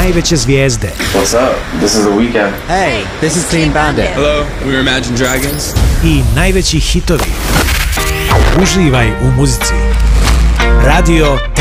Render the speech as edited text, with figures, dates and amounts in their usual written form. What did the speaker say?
najveće zvijezde. What's up? This is The Weeknd. Hey, this is Clean Bandit. Hello, we're Imagine Dragons. I najveći hitovi. Uživaj u muzici. Radio